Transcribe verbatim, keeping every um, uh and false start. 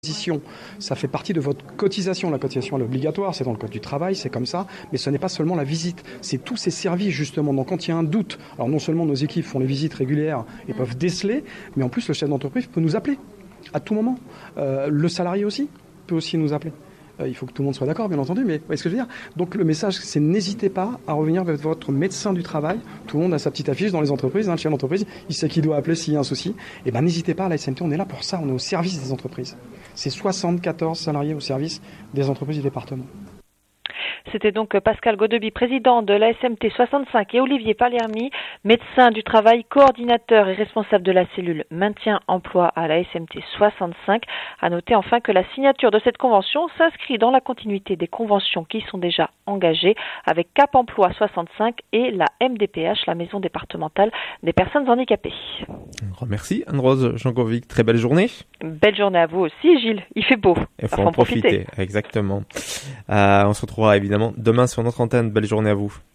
Ça fait partie de votre cotisation. La cotisation elle est obligatoire, c'est dans le code du travail, c'est comme ça, mais ce n'est pas seulement la visite, c'est tous ces services justement. Donc quand il y a un doute, alors non seulement nos équipes font les visites régulières et peuvent déceler, mais en plus le chef d'entreprise peut nous appeler à tout moment. Euh, le salarié aussi peut aussi nous appeler. Euh, il faut que tout le monde soit d'accord, bien entendu, mais vous voyez ce que je veux dire. Donc le message, c'est n'hésitez pas à revenir vers votre médecin du travail. Tout le monde a sa petite affiche dans les entreprises, hein, le chef d'entreprise, il sait qui doit appeler s'il y a un souci. Et ben n'hésitez pas, à la S M T, on est là pour ça, on est au service des entreprises. C'est soixante-quatorze salariés au service des entreprises du département. C'était donc Pascal Godeby, président de la S M T soixante-cinq, et Olivier Palermi, médecin du travail, coordinateur et responsable de la cellule maintien-emploi à la S M T soixante-cinq. À noter enfin que la signature de cette convention s'inscrit dans la continuité des conventions qui sont déjà engagées avec Cap Emploi soixante-cinq et la M D P H, la Maison départementale des personnes handicapées. Merci Anne-Rose Jankovic, très belle journée. Belle journée à vous aussi Gilles, il fait beau. Il faut en profiter, exactement. Euh, on se retrouvera évidemment demain sur notre antenne. Belle journée à vous.